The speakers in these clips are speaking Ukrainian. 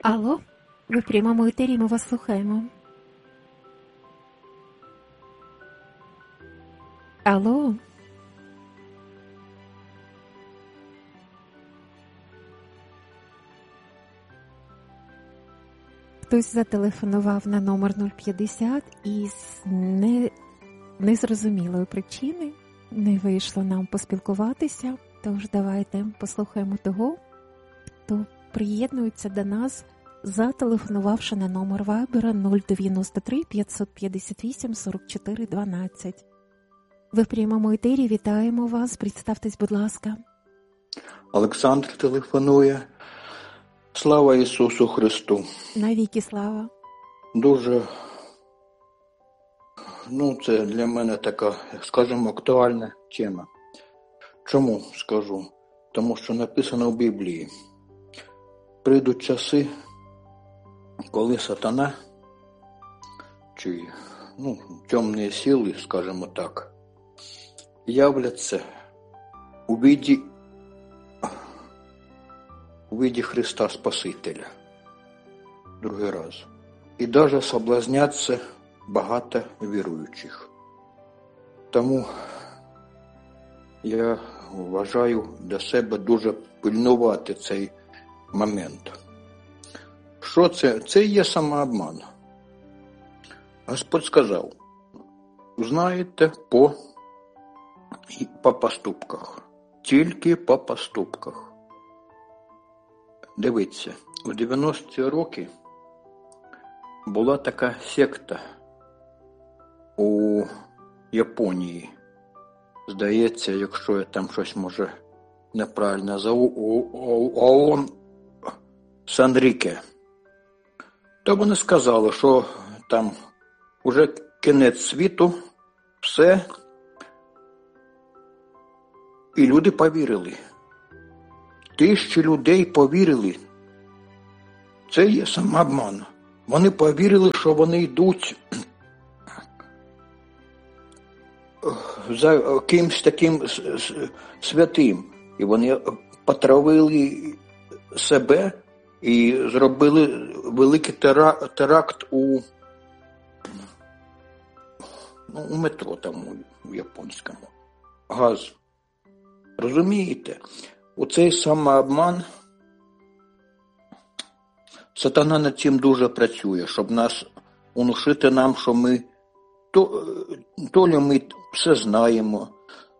Алло, ви в прямому етері, ми вас слухаємо. Алло. Хтось зателефонував на номер 050 і з незрозумілої причини не вийшло нам поспілкуватися. Тож давайте послухаємо того, хто приєднується до нас, зателефонувавши на номер Вайбера 093 558 44 12. Ви в прямому етері, вітаємо вас, представтесь, будь ласка. Олександр телефонує. Слава Ісусу Христу. Навіки слава. Дуже, це для мене така, скажімо, актуальна тема. Чому скажу? Тому що написано в Біблії. Прийдуть часи, коли сатана, чи темні сили, скажімо так, являться у виді Христа Спасителя. Другий раз. І навіть соблазняться багато віруючих. Тому я вважаю для себе дуже пильнувати цей момент. Що це? Це є самообман. Господь сказав, знаєте по поступках. Тільки по поступках. Дивіться, у 90-ті роки була така секта у Японії. Здається, якщо я там щось може неправильно ООН Санріке, то вони сказали, що там уже кінець світу, все, і люди повірили. Тисячі людей повірили. Це є самообман. Вони повірили, що вони йдуть за кимсь таким святим. І вони потравили себе і зробили великий теракт у метро там у японському. Газ. Розумієте? Оцей самообман, сатана над цим дуже працює, щоб нас внушити нам, що ми, то ми все знаємо.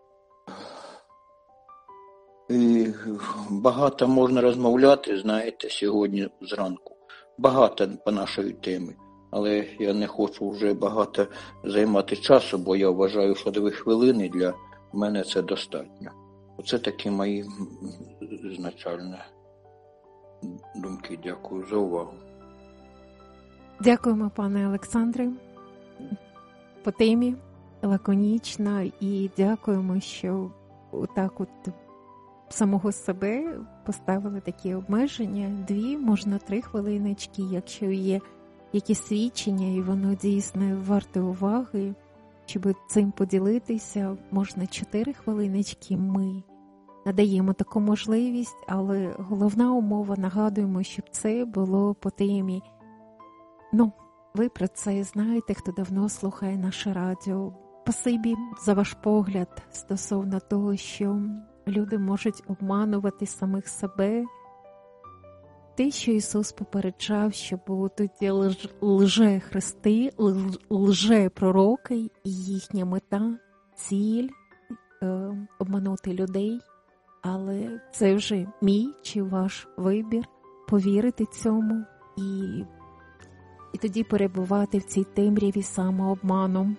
І багато можна розмовляти, знаєте, сьогодні зранку. Багато по нашій темі. Але я не хочу вже багато займати часу, бо я вважаю, що 2 хвилини для мене це достатньо. Оце такі мої ізначальні думки. Дякую за увагу. Дякуємо, пане Олександре. По темі лаконічно, і дякуємо, що отак от самого себе поставили такі обмеження. 2, можна 3 хвилиночки, якщо є якісь свідчення, і воно дійсно варте уваги. Щоб цим поділитися, можна 4 хвилиночки. Ми надаємо таку можливість, але головна умова, нагадуємо, щоб це було по темі. Ви про це знаєте, хто давно слухає наше радіо. Спасибі за ваш погляд стосовно того, що люди можуть обманувати самих себе. Те, що Ісус попереджав, що будуть лже-христи, лже-пророки, і їхня мета, ціль обманути людей. Але це вже мій чи ваш вибір повірити цьому і тоді перебувати в цій темряві самообманом.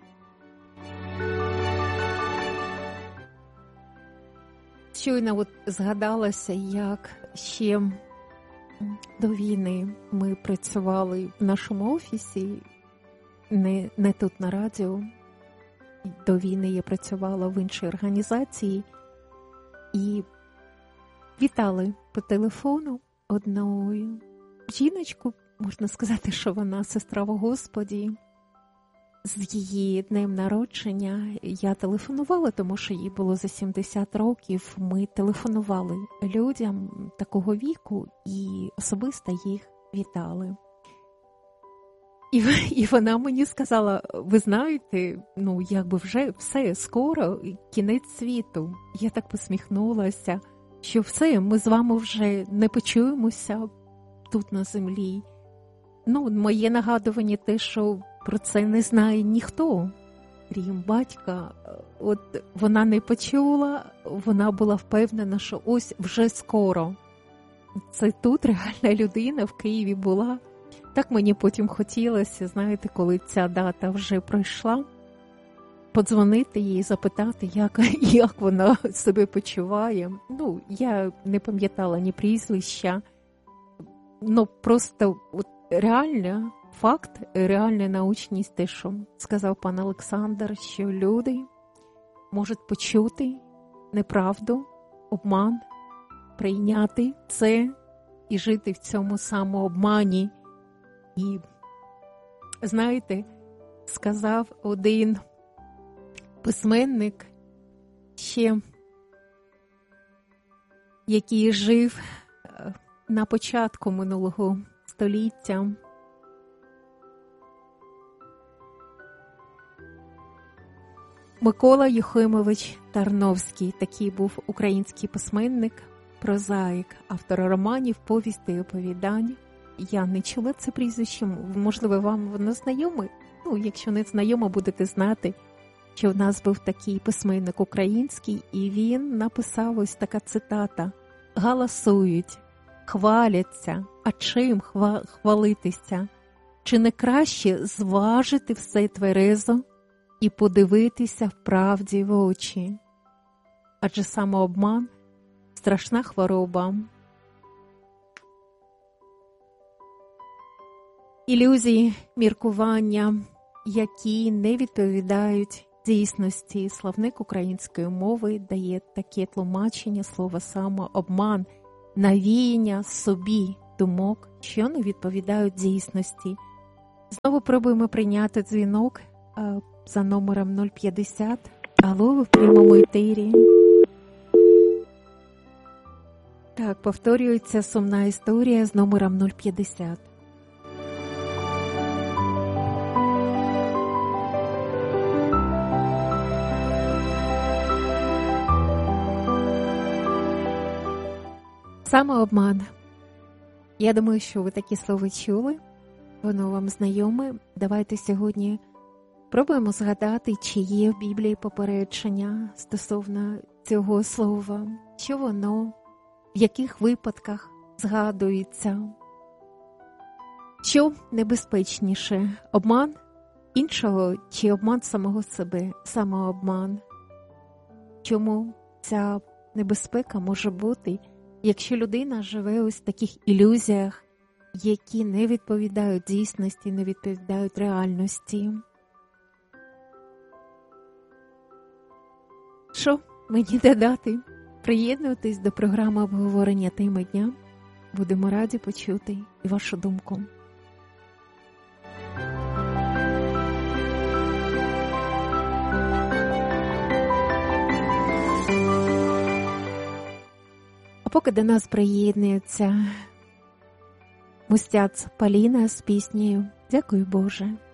Щойно згадалося, як ще до війни ми працювали в нашому офісі, не тут на радіо. До війни я працювала в іншій організації і вітали по телефону одну жіночку, можна сказати, що вона сестра в Господі. З її днем народження я телефонувала, тому що їй було за 70 років. Ми телефонували людям такого віку і особисто їх вітали. І вона мені сказала, ви знаєте, якби вже все, скоро кінець світу. Я так посміхнулася, що все, ми з вами вже не почуємося тут на землі. Моє нагадування те, що про це не знає ніхто, крім батька. От вона не почула, вона була впевнена, що ось вже скоро. Це тут реальна людина в Києві була. Так мені потім хотілося, знаєте, коли ця дата вже пройшла, подзвонити їй, запитати, як вона себе почуває. Я не пам'ятала ні прізвища. Просто от реально факт, реальна научність, те, що сказав пан Олександр, що люди можуть почути неправду, обман, прийняти це і жити в цьому самообмані. І, знаєте, сказав один письменник ще, який жив на початку минулого століття, Микола Юхимович Тарновський, такий був український письменник, прозаїк, автор романів, повістей і оповідань. Я не чула це прізвище, можливо, вам воно знайоме? Якщо не знайомо, будете знати, що в нас був такий письменник український, і він написав ось така цитата: «Галасують, хваляться, а чим хвалитися? Чи не краще зважити все тверезо і подивитися вправді в очі? Адже самообман – страшна хвороба». Ілюзії, міркування, які не відповідають дійсності. Словник української мови дає таке тлумачення слова самообман, навіяння собі думок, що не відповідають дійсності. Знову пробуємо прийняти дзвінок за номером 050. Алло, ви в прямому етері. Так, повторюється сумна історія з номером 050. Самообман. Я думаю, що ви такі слова чули, воно вам знайоме. Давайте сьогодні пробуємо згадати, чи є в Біблії попередження стосовно цього слова, що воно, в яких випадках згадується. Що небезпечніше, обман іншого чи обман самого себе, самообман? Чому ця небезпека може бути, якщо людина живе ось в таких ілюзіях, які не відповідають дійсності, не відповідають реальності? Що мені додати? Приєднуйтесь до програми обговорення теми дня. Будемо раді почути і вашу думку. А поки до нас приєднується мустяць Поліна з піснею «Дякую, Боже».